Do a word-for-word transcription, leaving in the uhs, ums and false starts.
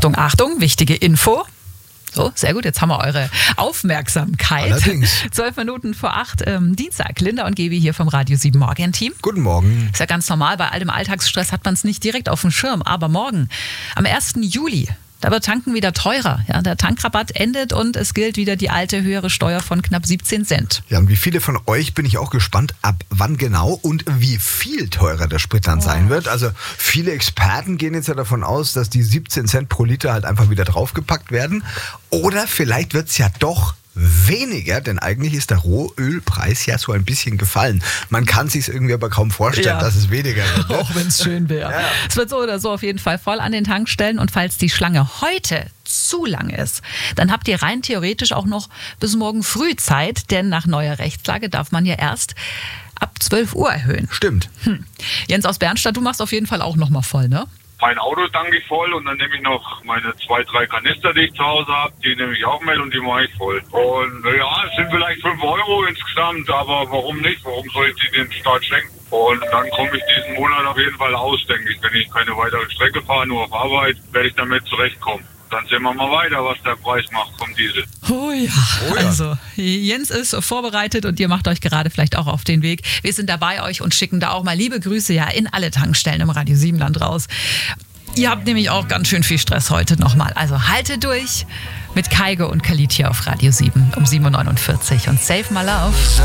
Achtung, Achtung, wichtige Info. So, sehr gut, jetzt haben wir eure Aufmerksamkeit. Allerdings. Zwölf Minuten vor acht, ähm, Dienstag. Linda und Gebi hier vom Radio sieben Morgen-Team. Guten Morgen. Ist ja ganz normal, bei all dem Alltagsstress hat man es nicht direkt auf dem Schirm. Aber morgen, am ersten Juli, da wird Tanken wieder teurer. Ja, der Tankrabatt endet und es gilt wieder die alte höhere Steuer von knapp siebzehn Cent. Ja, und wie viele von euch, bin ich auch gespannt, ab wann genau und wie viel teurer der Sprit dann sein wird. Also viele Experten gehen jetzt ja davon aus, dass die siebzehn Cent pro Liter halt einfach wieder draufgepackt werden. Oder vielleicht wird es ja doch weniger, denn eigentlich ist der Rohölpreis ja so ein bisschen gefallen. Man kann sich irgendwie aber kaum vorstellen, Ja. dass es weniger wird. Ne? Auch wenn es schön wäre. Ja. Es wird so oder so auf jeden Fall voll an den Tankstellen. Und falls die Schlange heute zu lang ist, dann habt ihr rein theoretisch auch noch bis morgen früh Zeit, denn nach neuer Rechtslage darf man ja erst ab zwölf Uhr erhöhen. Stimmt. Hm. Jens aus Bernstadt, du machst auf jeden Fall auch noch mal voll, ne? Mein Auto tanke ich voll und dann nehme ich noch meine zwei, drei Kanister, die ich zu Hause habe, die nehme ich auch mit und die mache ich voll. Und ja, es sind vielleicht fünf Euro insgesamt, aber warum nicht? Warum soll ich die den Staat schenken? Und dann komme ich diesen Monat auf jeden Fall aus, denke ich. Wenn ich keine weitere Strecke fahre, nur auf Arbeit, werde ich damit zurechtkommen. Dann sehen wir mal weiter, was der Preis macht vom Diesel. Oh ja. Oh ja. Also Jens ist vorbereitet und ihr macht euch gerade vielleicht auch auf den Weg. Wir sind da bei euch und schicken da auch mal liebe Grüße ja in alle Tankstellen im Radio sieben Land raus. Ihr habt nämlich auch ganz schön viel Stress heute nochmal. Also haltet durch mit Kaige und Khalid hier auf Radio sieben um sieben Uhr neunundvierzig und save my love.